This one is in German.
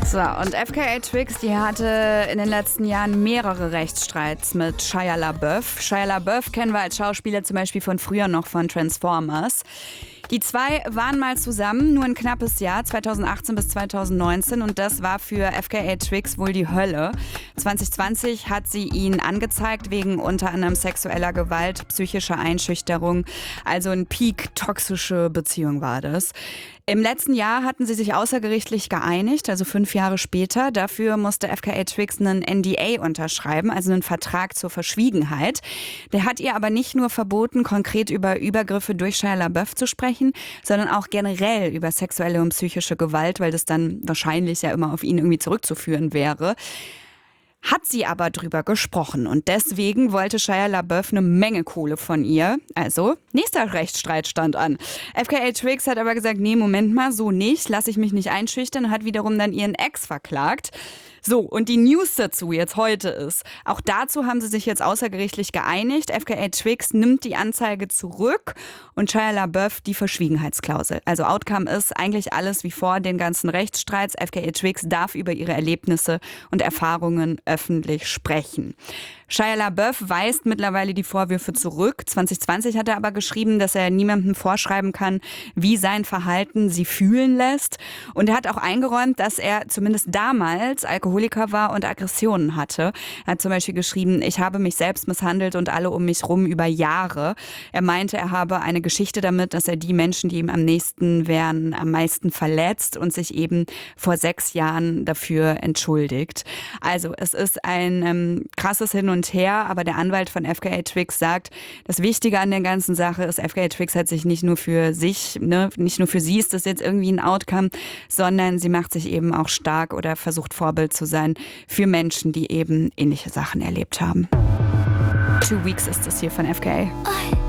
So, und FKA Twigs, die hatte in den letzten Jahren mehrere Rechtsstreits mit Shia LaBeouf. Shia LaBeouf kennen wir als Schauspieler zum Beispiel von früher noch von Transformers. Die zwei waren mal zusammen, nur ein knappes Jahr, 2018 bis 2019, und das war für FKA Twigs wohl die Hölle. 2020 hat sie ihn angezeigt wegen unter anderem sexueller Gewalt, psychischer Einschüchterung, also ein Peak-toxische Beziehung war das. Im letzten Jahr hatten sie sich außergerichtlich geeinigt, also 5 Jahre später. Dafür musste FKA Twigs einen NDA unterschreiben, also einen Vertrag zur Verschwiegenheit. Der hat ihr aber nicht nur verboten, konkret über Übergriffe durch Shia LaBeouf zu sprechen, sondern auch generell über sexuelle und psychische Gewalt, weil das dann wahrscheinlich ja immer auf ihn irgendwie zurückzuführen wäre. Hat sie aber drüber gesprochen und deswegen wollte Shia LaBeouf eine Menge Kohle von ihr. Also, nächster Rechtsstreit stand an. FKA Twigs hat aber gesagt, nee, Moment mal, so nicht, lasse ich mich nicht einschüchtern, und hat wiederum dann ihren Ex verklagt. So, und die News dazu jetzt heute ist, auch dazu haben sie sich jetzt außergerichtlich geeinigt. FKA Twigs nimmt die Anzeige zurück und Shia LaBeouf die Verschwiegenheitsklausel. Also Outcome ist eigentlich alles wie vor den ganzen Rechtsstreits. FKA Twigs darf über ihre Erlebnisse und Erfahrungen öffentlich sprechen. Shia LaBeouf weist mittlerweile die Vorwürfe zurück. 2020 hat er aber geschrieben, dass er niemandem vorschreiben kann, wie sein Verhalten sie fühlen lässt. Und er hat auch eingeräumt, dass er zumindest damals Alkoholiker war und Aggressionen hatte. Er hat zum Beispiel geschrieben, ich habe mich selbst misshandelt und alle um mich rum über Jahre. Er meinte, er habe eine Geschichte damit, dass er die Menschen, die ihm am nächsten wären, am meisten verletzt und sich eben vor 6 Jahren dafür entschuldigt. Also es ist ein krasses Hin und Her, aber der Anwalt von FKA Twigs sagt, das Wichtige an der ganzen Sache ist, FKA Twigs hat sich nicht nur für sich, nicht nur für sie ist das jetzt irgendwie ein Outcome, sondern sie macht sich eben auch stark oder versucht Vorbild zu sein für Menschen, die eben ähnliche Sachen erlebt haben. 2 Weeks ist das hier von FKA.